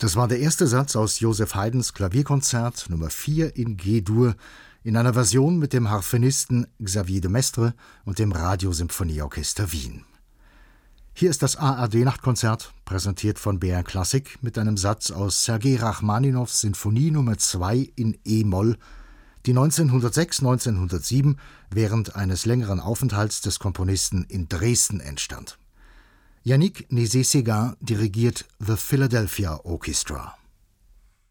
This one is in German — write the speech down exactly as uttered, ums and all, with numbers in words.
Das war der erste Satz aus Joseph Haydns Klavierkonzert Nummer vier in G-Dur in einer Version mit dem Harfenisten Xavier de Maistre und dem Radiosymphonieorchester Wien. Hier ist das A R D-Nachtkonzert, präsentiert von B R Klassik mit einem Satz aus Sergei Rachmaninows Sinfonie Nummer zwei in E-Moll, die neunzehnhundertsechs neunzehnhundertsieben während eines längeren Aufenthalts des Komponisten in Dresden entstand. Yannick Nézet-Séguin dirigiert The Philadelphia Orchestra.